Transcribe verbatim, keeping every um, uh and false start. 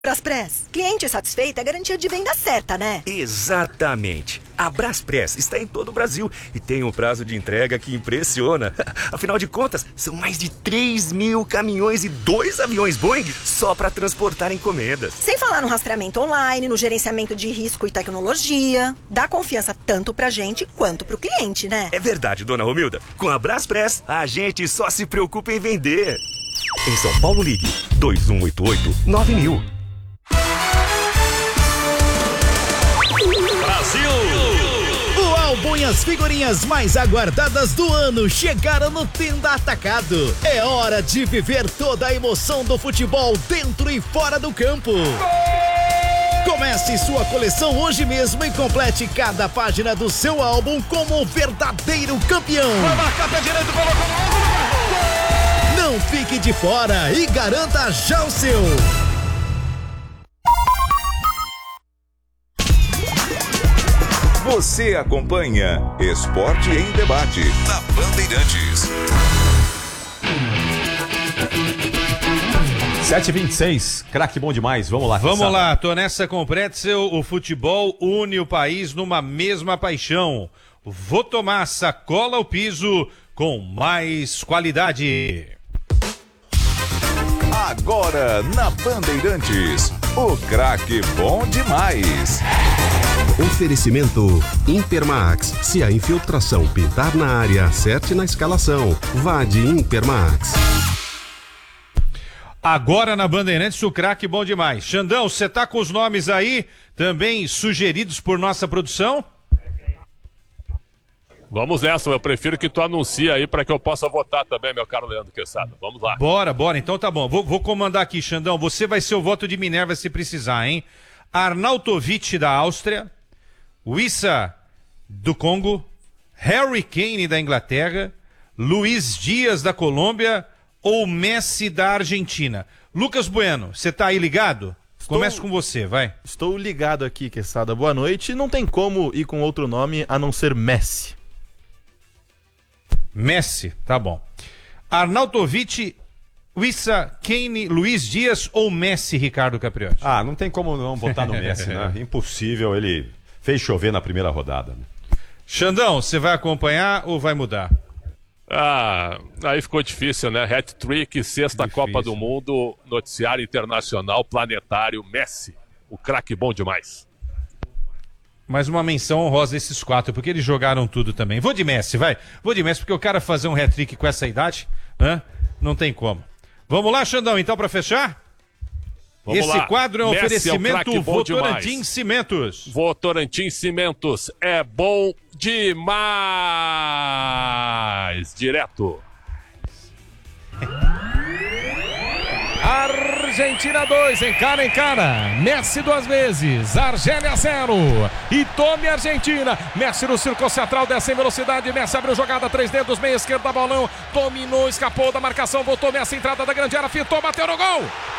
Braspress, cliente satisfeito é garantia de venda certa, né? Exatamente. A Braspress está em todo o Brasil e tem um prazo de entrega que impressiona. Afinal de contas, são mais de três mil caminhões e dois aviões Boeing só para transportar encomendas. Sem falar no rastreamento online, no gerenciamento de risco e tecnologia. Dá confiança tanto pra gente quanto pro cliente, né? É verdade, dona Romilda. Com a Braspress, a gente só se preocupa em vender. Em São Paulo, ligue dois um oito oito nove mil. O álbum e as figurinhas mais aguardadas do ano chegaram no Tenda Atacado. É hora de viver toda a emoção do futebol dentro e fora do campo. Comece sua coleção hoje mesmo e complete cada página do seu álbum como um verdadeiro campeão. Vai marcar pé direito, colocou no Não fique de fora e garanta já o seu. Você acompanha Esporte em Debate na Bandeirantes. sete e vinte e seis, craque bom demais, vamos lá. Vamos sabe? lá, tô nessa com o Pretzel, o futebol une o país numa mesma paixão. Vou tomar sacola ao piso com mais qualidade. Agora na Bandeirantes, o craque bom demais. Oferecimento Impermax. Se a infiltração pintar na área, acerte na escalação. Vá de Impermax. Agora na Bandeirantes, o craque bom demais. Xandão, você tá com os nomes aí também sugeridos por nossa produção? Vamos nessa, eu prefiro que tu anuncie aí para que eu possa votar também, meu caro Leandro Quesada. Vamos lá. Bora, bora, então tá bom. Vou, vou comandar aqui, Xandão. Você vai ser o voto de Minerva se precisar, hein? Arnautovic da Áustria, Wissa do Congo, Harry Kane da Inglaterra, Luiz Dias da Colômbia ou Messi da Argentina. Lucas Bueno, você tá aí ligado? Estou... Começa com você, vai. Estou ligado aqui, Quesada. Boa noite. Não tem como ir com outro nome a não ser Messi. Messi, tá bom. Arnautovic, Wissa, Kane, Luiz Dias ou Messi, Ricardo Capriotti? Ah, não tem como não votar no Messi, né? Impossível, ele fez chover na primeira rodada. Né? Xandão, você vai acompanhar ou vai mudar? Ah, aí ficou difícil, né? Hat-trick, sexta difícil. Copa do Mundo, noticiário internacional, planetário, Messi. O craque bom demais. Mais uma menção honrosa esses quatro, porque eles jogaram tudo também. Vou de Messi, vai. Vou de Messi, porque o cara fazer um hat-trick com essa idade, né? Não tem como. Vamos lá, Xandão, então, para fechar? Vamos Esse lá. quadro é um Messi oferecimento é um Votorantim Cimentos. Votorantim Cimentos é bom demais. Direto. Argentina dois, encara, encara. Messi duas vezes, Argélia zero. E tome Argentina. Messi no círculo central, desce em velocidade. Messi abriu jogada, três dedos, meia esquerda, bolão. Dominou, escapou da marcação, voltou Messi, entrada da grande área, fitou, bateu no gol.